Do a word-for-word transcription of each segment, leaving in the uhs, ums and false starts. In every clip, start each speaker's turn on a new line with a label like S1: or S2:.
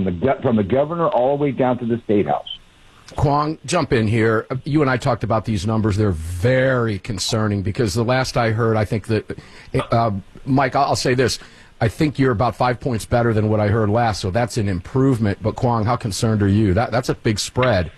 S1: from the from the governor all the way down to the state house.
S2: Kwong, jump in here. You and I talked about these numbers. They're very concerning because the last I heard, I think that, uh, Mike, I'll say this. I think you're about five points better than what I heard last, so that's an improvement. But, Kwong, how concerned are you? That That's a big spread.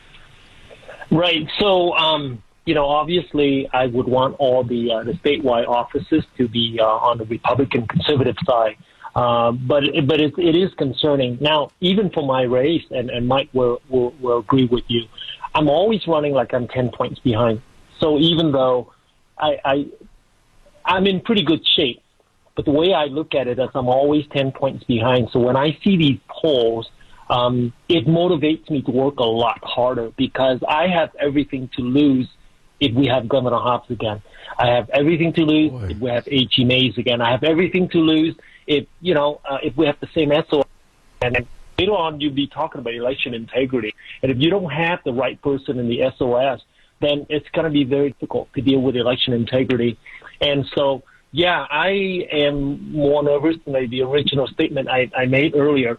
S3: Right. So, um, you know, obviously I would want all the, uh, the statewide offices to be uh, on the Republican conservative side. Uh, but but it, it is concerning. Now, even for my race, and, and Mike will, will, will agree with you, I'm always running like I'm ten points behind. So even though I, I, I'm in pretty good shape, but the way I look at it is I'm always ten points behind. So when I see these polls, um, it motivates me to work a lot harder because I have everything to lose if we have Governor Hobbs again. I have everything to lose Boy. if we have A G Mays again. I have everything to lose if, you know, uh, if we have the same S O S. And then later on, you'll be talking about election integrity. And if you don't have the right person in the S O S, then it's going to be very difficult to deal with election integrity. And so, yeah, I am more nervous than the original statement I, I made earlier.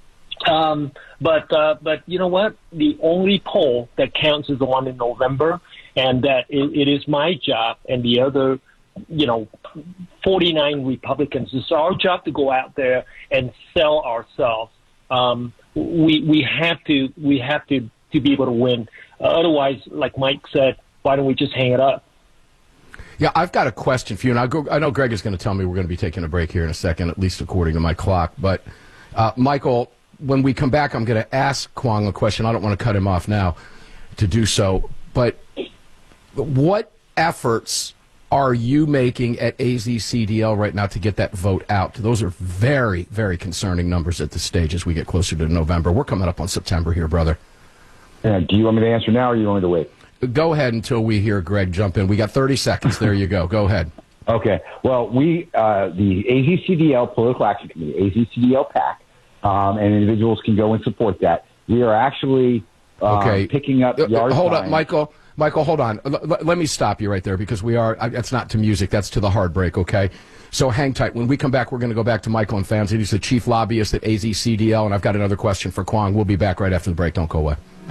S3: Um, but, uh, but you know what? The only poll that counts is the one in November, and that it, it is my job and the other, you know, forty-nine Republicans. It's our job to go out there and sell ourselves. Um, we we have to we have to, to be able to win. Uh, otherwise, like Mike said, why don't we just hang it up?
S2: Yeah, I've got a question for you, and I go. I know Greg is going to tell me we're going to be taking a break here in a second, at least according to my clock. But uh, Michael, when we come back, I'm going to ask Kwong a question. I don't want to cut him off now to do so, but what efforts are you making at A Z C D L right now to get that vote out? Those are very, very concerning numbers at this stage as we get closer to November. We're coming up on September here, brother.
S1: Uh, do you want me to answer now, or you want me to wait?
S2: Go ahead until we hear Greg jump in. We got thirty seconds. There you go. Go ahead.
S1: Okay. Well, we, uh, the A Z C D L Political Action Committee, A Z C D L PAC, um, and individuals can go and support that. We are actually um,
S2: okay.
S1: picking up yard
S2: Hold
S1: signs.
S2: up, Michael. Michael, hold on. L- l- let me stop you right there because we are, that's not to music, that's to the hard break, okay? So hang tight. When we come back, we're going to go back to Michael and Fans. He's the chief lobbyist at A Z C D L, and I've got another question for Kwong. We'll be back right after the break. Don't go away.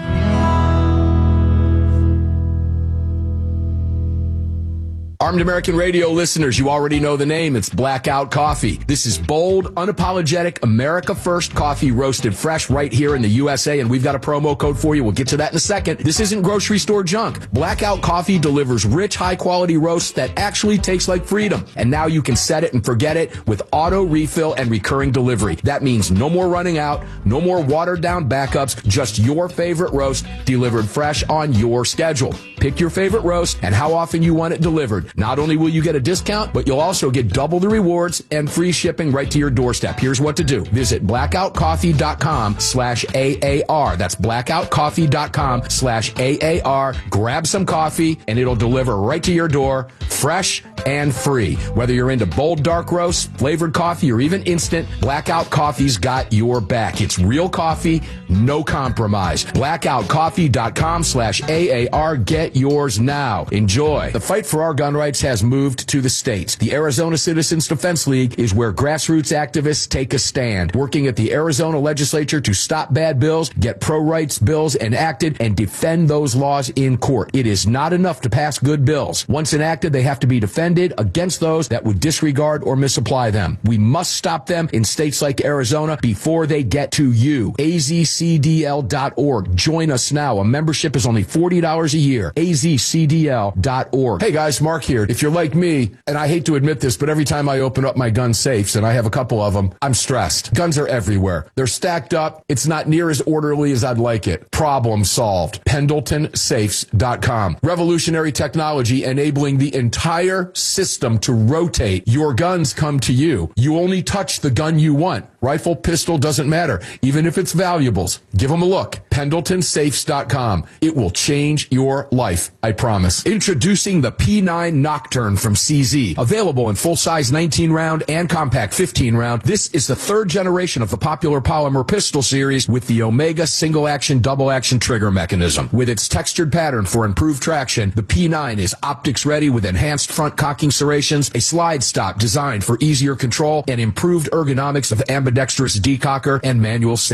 S2: Armed American Radio listeners, you already know the name. It's Blackout Coffee. This is bold, unapologetic, America First coffee roasted fresh right here in the U S A, and we've got a promo code for you. We'll get to that in a second. This isn't grocery store junk. Blackout Coffee delivers rich, high-quality roasts that actually taste like freedom. And now you can set it and forget it with auto refill and recurring delivery. That means no more running out, no more watered-down backups, just your favorite roast delivered fresh on your schedule. Pick your favorite roast and how often you want it delivered. Not only will you get a discount, but you'll also get double the rewards and free shipping right to your doorstep. Here's what to do. Visit blackoutcoffee.com slash AAR. That's blackoutcoffee.com slash AAR. Grab some coffee, and it'll deliver right to your door, fresh and free. Whether you're into bold dark roast, flavored coffee, or even instant, Blackout Coffee's got your back. It's real coffee, no compromise. blackoutcoffee.com slash AAR. Get yours now. Enjoy. The fight for our gun rights has moved to the states. The Arizona Citizens Defense League is where grassroots activists take a stand, working at the Arizona legislature to stop bad bills, get pro-rights bills enacted, and defend those laws in court. It is not enough to pass good bills. Once enacted, they have to be defended against those that would disregard or misapply them. We must stop them in states like Arizona before they get to you. A Z C D L dot org. Join us now. A membership is only forty dollars a year. A Z C D L dot org. Hey guys, Mark here. If you're like me, and I hate to admit this, but every time I open up my gun safes, and I have a couple of them, I'm stressed. Guns are everywhere. They're stacked up. It's not near as orderly as I'd like it. Problem solved. Pendleton Safes dot com. Revolutionary technology enabling the entire system to rotate. Your guns come to you. You only touch the gun you want. Rifle, pistol, doesn't matter. Even if it's valuables. Give them a look. Pendleton Safes dot com. It will change your life. I promise. Introducing the P nine Nocturne from C Z. Available in full-size nineteen round and compact fifteen round. This is the third generation of the popular polymer pistol series with the Omega single-action, double-action trigger mechanism. With its textured pattern for improved traction, the P nine is optics-ready with enhanced front cocking serrations, a slide stop designed for easier control, and improved ergonomics of ambidextrous decocker and manual safety.